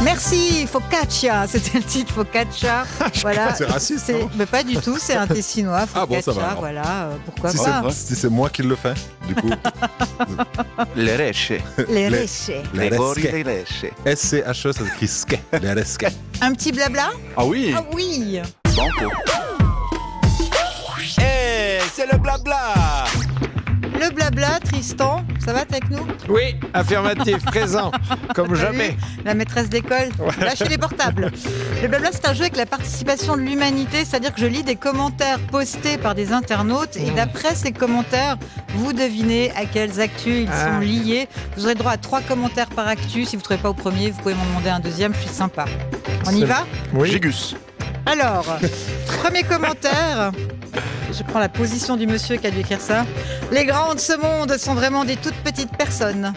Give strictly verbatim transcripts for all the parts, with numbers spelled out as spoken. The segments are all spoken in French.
Merci, Focaccia. C'était le titre Focaccia. Voilà. C'est raciste, C'est- non mais pas du tout, c'est un tessinois. Ah bon, Focaccia, ça va, alors. voilà. euh, pourquoi Si pas. c'est si c'est moi qui le fais, du coup. Les Resche. Les Les- riches. Les Gregori resche. dei Resche. S C H E, ça s'écrit ske. Les resque. Un petit blabla. Ah oui. Ah oui. Banco. Hey, c'est le blabla. Le blabla, Tristan, ça va avec nous? Oui, affirmatif, présent, comme T'as jamais. vu La maîtresse d'école, lâchez les portables. Le blabla, c'est un jeu avec la participation de l'humanité, c'est-à-dire que je lis des commentaires postés par des internautes et d'après ces commentaires, vous devinez à quelles actus ils Ah. sont liés. Vous aurez droit à trois commentaires par actu. Si vous ne trouvez pas au premier, vous pouvez m'en demander un deuxième, je suis sympa. On y C'est- va? Oui. Gigus. Alors, premier commentaire. Je prends la position du monsieur qui a dû écrire ça. Les grands de ce monde sont vraiment des toutes petites personnes.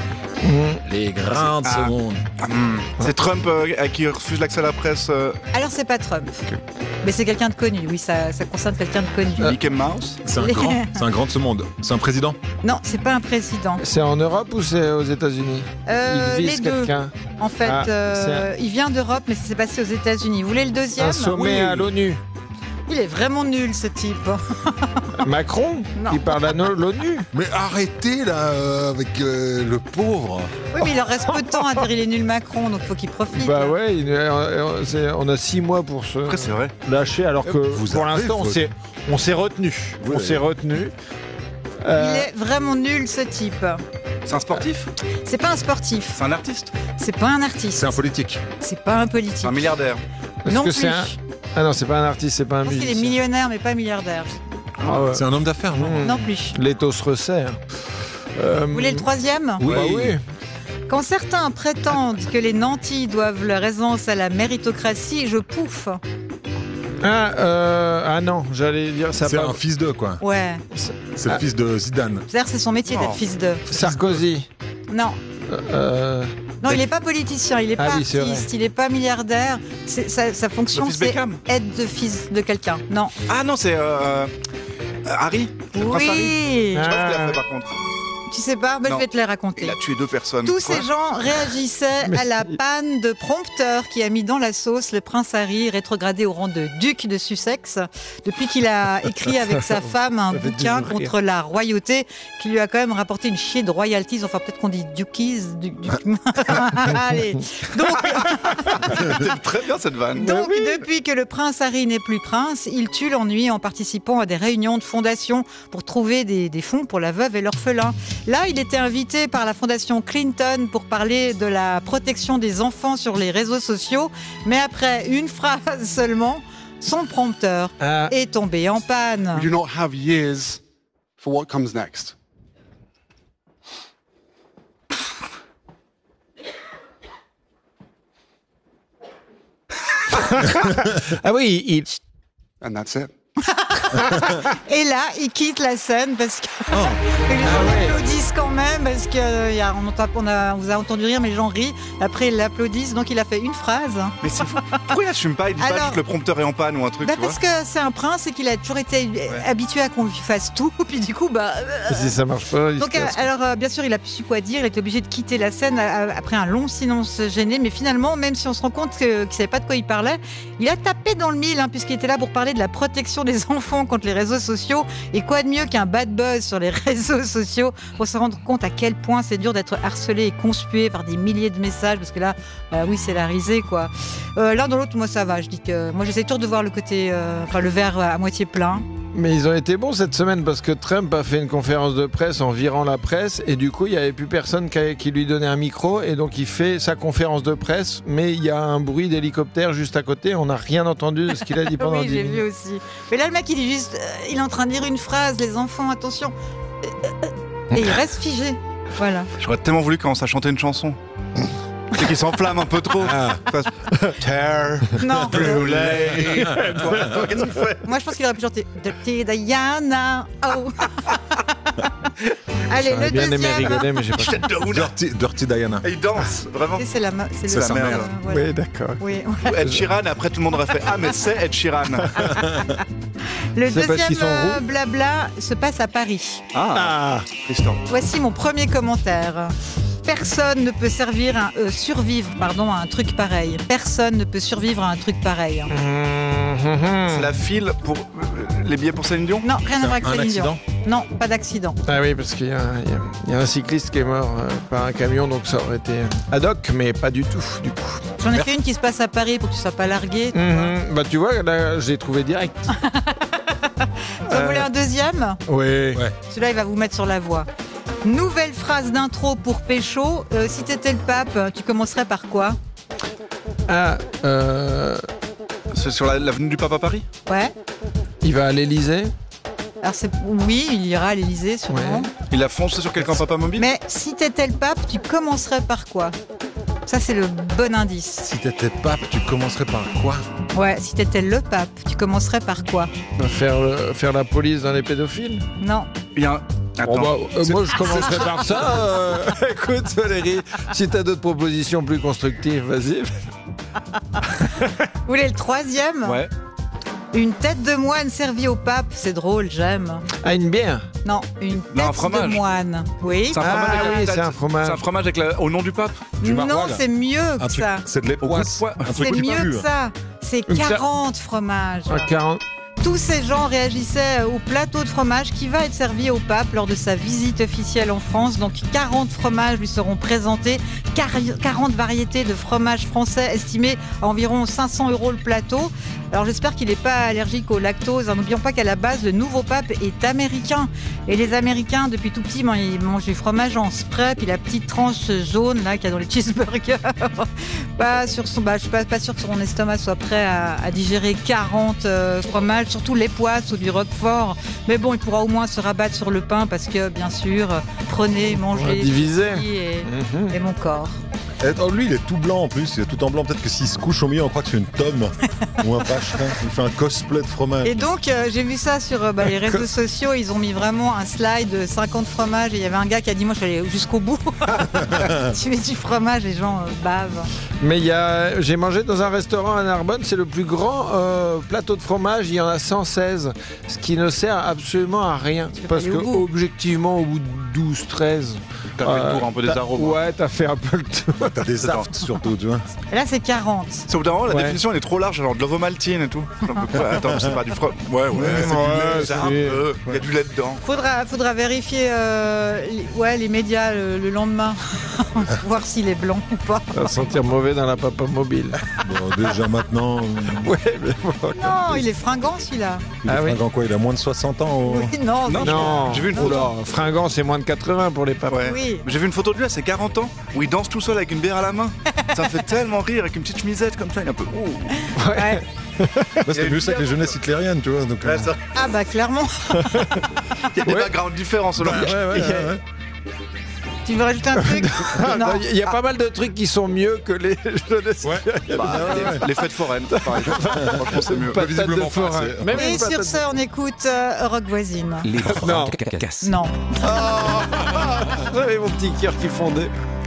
Les grandes Ah. secondes. Hum, C'est Trump euh, qui refuse l'accès à la presse. euh, Alors, c'est pas Trump. Mais c'est quelqu'un de connu. Oui, ça, ça concerne quelqu'un de connu. Mickey Mouse. C'est un grand, c'est un grand de ce monde. C'est un président. Non, c'est pas un président. C'est en Europe ou c'est aux États-Unis? Euh, Il les vise deux. quelqu'un. En fait, Ah, euh, il vient d'Europe, mais ça s'est passé aux États-Unis. Vous voulez le deuxième? Un sommet Oui. à l'ONU. Il est vraiment nul, ce type. Macron Non. qui parle à no- l'ONU. Mais arrêtez là euh, avec euh, le pauvre. Oui, mais il leur reste peu de temps à dire il est nul Macron, donc faut qu'il profite. Bah ouais, il est- euh, c'est- on a six mois pour se Après, c'est vrai. lâcher, alors que Vous pour avez l'instant on votre- s'est on s'est retenu. Ouais. On s'est retenu. Il Euh, est vraiment nul, ce type. C'est un sportif. C'est pas un sportif. C'est un artiste. C'est pas un artiste. C'est un politique. C'est pas un politique. C'est un milliardaire. Est-ce non que plus. c'est un... Ah non, c'est pas un artiste, c'est pas un Je pense qu'il est musicien. millionnaire, mais pas milliardaire. Ah ouais. C'est un homme d'affaires, non Mmh. Non plus. L'étau se resserre. Euh, Vous voulez le troisième? Oui. Bah oui. Quand certains prétendent que les nantis doivent leur aisance à la méritocratie, je pouffe. Ah, euh, ah non, j'allais dire ça. C'est Pas... un fils de quoi. Ouais. C'est le fils de Zidane. C'est-à-dire c'est son métier d'être Oh. fils de. Sarkozy. Non. Euh, Non, il n'est pas politicien, il n'est Ah pas oui, c'est artiste, il n'est pas milliardaire. C'est- Sa, sa fonction, Le fils c'est Beckham. être de fils de quelqu'un. Non. Ah non, c'est euh, euh, Harry. C'est le prince Harry. Oui. Je sais pas ce qu'il a Ah. fait par contre. Tu sais pas? Ben, je Non. vais te les raconter. Il a tué deux personnes. Tous Quoi ces gens réagissaient Mais à la c'est- panne de prompteur qui a mis dans la sauce le prince Harry, rétrogradé au rang de duc de Sussex, depuis qu'il a écrit avec sa femme un Ça fait bouquin toujours rire. contre la royauté qui lui a quand même rapporté une chier de royalties. Enfin, peut-être qu'on dit dukies. Du, du- Allez. Donc, C'était très bien cette vanne. donc depuis que le prince Harry n'est plus prince, il tue l'ennui en participant à des réunions de fondation pour trouver des, des fonds pour la veuve et l'orphelin. Là, il était invité par la fondation Clinton pour parler de la protection des enfants sur les réseaux sociaux, mais après une phrase seulement, son prompteur ah, est tombé en panne. We do not have years for what comes next. ah oui, il... And that's it. Et là, il quitte la scène parce que et les gens Ah ouais. applaudissent quand même parce que euh, y a- on, entend- on, a, on vous a entendu rire, mais les gens rient. Après, ils l'applaudissent, donc il a fait une phrase. Mais c'est fou. Pourquoi il assume pas? Il dit pas Alors- juste le prompteur est en panne ou un truc, Bah tu vois. parce que c'est un prince et qu'il a toujours été habitué à qu'on lui fasse tout, puis du coup, bah. euh, si ça marche pas, il Donc, se euh, casse. alors, euh, bien sûr, il a plus su quoi dire. Il était obligé de quitter la scène euh, après un long silence gêné. Mais finalement, même si on se rend compte que- qu'il savait pas de quoi il parlait, il a tapé dans le mille, hein, puisqu'il était là pour parler de la protection des enfants contre les réseaux sociaux. Et quoi de mieux qu'un bad buzz sur les réseaux sociaux pour se rendre compte à quel point c'est dur d'être harcelé et conspué par des milliers de messages. Parce que là, bah oui, c'est la risée, quoi. Euh, L'un dans l'autre, moi, ça va. Je dis que moi, j'essaie toujours de voir le côté, euh, enfin, le verre à moitié plein. Mais ils ont été bons cette semaine parce que Trump a fait une conférence de presse en virant la presse et du coup il n'y avait plus personne qui, qui lui donnait un micro et donc il fait sa conférence de presse mais il y a un bruit d'hélicoptère juste à côté, on n'a rien entendu de ce qu'il a dit pendant Oui, dix j'ai minutes. vu aussi. Mais là, le mec, il dit juste, euh, il est en train de dire une phrase, les enfants, attention. Euh, euh, euh, Et il reste figé. Voilà. J'aurais tellement voulu commencer à chanter une chanson. C'est qu'il s'enflamme un peu trop. Tear, Non. brûlé. Toi, Qu'est-ce qu'il fait? Moi, je pense qu'il aurait pu chanter Dirty Diana. Oh. Allez, J'aurais le bien aimé deuxième. rigoler mais j'ai pas compris. Dirty, Dirty Diana. Et il danse, vraiment. Et C'est la, ma- c'est C'est le- la merde. euh, voilà. Oui d'accord. Oui, ouais. Ed Sheeran, et après tout le monde aurait fait ah, mais c'est Ed Sheeran. Le C'est parce deuxième qu'ils sont euh, roux blabla se passe à Paris. Ah, Ah, Tristan. Voici mon premier commentaire. Personne ne peut servir un, euh, survivre pardon, à un truc pareil. Personne ne peut survivre à un truc pareil. C'est la file pour euh, les billets pour Céline Dion. Non, rien à voir avec Un Céline Dion. accident. Non, pas d'accident. Ah oui, parce qu'il y, a un- il y a- il y a un cycliste qui est mort euh, par un camion, donc ça aurait été ad hoc, mais pas du tout, du coup. J'en ai fait une qui se passe à Paris pour que tu sois pas largué. tu vois. Mhm. Bah tu vois, là, j'ai trouvé direct. Vous en voulez un deuxième? Oui. Celui-là, il va vous mettre sur la voie. Nouvelle phrase d'intro pour Pécho. Euh, si t'étais le pape, tu commencerais par quoi? Ah, euh, C'est sur la- l'avenue du Pape à Paris. Ouais. il va à l'Élysée. Alors c'est oui, il ira à l'Élysée sûrement. Ouais. Il a foncé sur quelqu'un Papa mobile. Mais si t'étais le pape, tu commencerais par quoi? Ça c'est le bon indice. Si t'étais pape, tu commencerais par quoi? Ouais, si t'étais le pape, tu commencerais par quoi? Faire, le- faire la police dans les pédophiles. Non. Il y a un... Attends. Bon, bah, euh, moi, je commencerai par ça. euh, écoute, Valérie, si t'as d'autres propositions plus constructives, vas-y. Vous voulez le troisième? Ouais. Une tête de moine servie au pape, c'est drôle, j'aime. Ah, une bière. Non, une Non, tête un de fromage. moine. Oui. C'est un fromage Ah avec la oui, tête. c'est un fromage. C'est un fromage avec la... au nom du pape. Du Non, maroilles. c'est mieux Un que truc, ça. c'est de Au goût de l'époisse. pois. Un C'est truc mieux pur. que ça. C'est Une ta- quarante fromages. À quarante. Tous ces gens réagissaient au plateau de fromage qui va être servi au pape lors de sa visite officielle en France. Donc quarante fromages lui seront présentés, quarante variétés de fromages français estimés à environ cinq cents euros le plateau. Alors j'espère qu'il n'est pas allergique au lactose. N'oublions pas qu'à la base, le nouveau pape est américain. Et les Américains, depuis tout petit, ben, ils mangent du fromage en spray, puis la petite tranche jaune là qu'il y a dans les cheeseburgers. pas sur son, bah, je suis pas, pas sûre que son estomac soit prêt à, à digérer quarante euh, fromages, surtout l'époisse ou du roquefort. Mais bon, il pourra au moins se rabattre sur le pain parce que, bien sûr, euh, prenez, On va mangez, diviser. ceci et, Mhm. et mon corps. Et, oh, lui, il est tout blanc en plus. Il est tout en blanc. Peut-être que s'il se couche au milieu, on croit que c'est une tome ou un vacherin. Il fait un cosplay de fromage. Et donc, euh, j'ai vu ça sur euh, bah, les réseaux sociaux. Ils ont mis vraiment un slide de cinquante fromages. Et il y avait un gars qui a dit, moi, je suis allé jusqu'au bout. Tu mets du fromage, les gens euh, bavent. Mais il y a, j'ai mangé dans un restaurant à Narbonne, c'est le plus grand euh, plateau de fromage, il y en a cent seize, ce qui ne sert absolument à rien. peux Parce pas que aller au bout. objectivement, au bout de douze treize... T'as fait le tour un peu des t'as- arômes. Ouais, t'as fait un peu le tour. T'as des aftes surtout, tu vois. Et là, c'est quarante. C'est au bout d'un moment, la Ouais. définition elle est trop large, genre de l'ovomaltine et tout. Genre, ouais, attends, c'est pas du fromage. Ouais, ouais, c'est du Ouais, lait, c'est c'est- un peu. Il y a du lait dedans. Faudra, faudra vérifier euh, les, ouais, les médias le, le lendemain. Voir s'il est blanc ou pas. Ça va sentir mauvais dans la papa mobile. Bon, déjà maintenant, euh, Ouais, mais bon. Non, il est fringant celui-là. il est Ah oui. fringant quoi? Il a moins de soixante ans au... Oui, non, non. Non, J'ai vu une photo. Oula, fringant, c'est moins de quatre-vingts pour les papas. Ouais. Oui. Mais j'ai vu une photo de lui à ses quarante ans où il danse tout seul avec une bière à la main. Ça me fait tellement rire avec une petite chemisette comme ça. Il est un peu. Ouh. Ouais. Parce que mieux ça que les jeunesses hitlériennes, tu vois. Donc, Ouais, euh, ça- Ah bah clairement. Il y a des Ouais. backgrounds différents selon. ouais, ouais, ouais, ouais. Tu veux rajouter un truc? Non. Il y a pas mal de trucs qui sont mieux que les jeunesses. Ouais. Bah, les, les fêtes foraines, par exemple. Franchement, c'est mieux. Patate de visiblement pas forain. assez. Même Et une sur patate ce, on écoute euh, Rock Voisine. Les Non. cacasse. Non. J'avais mon petit cœur qui fondait.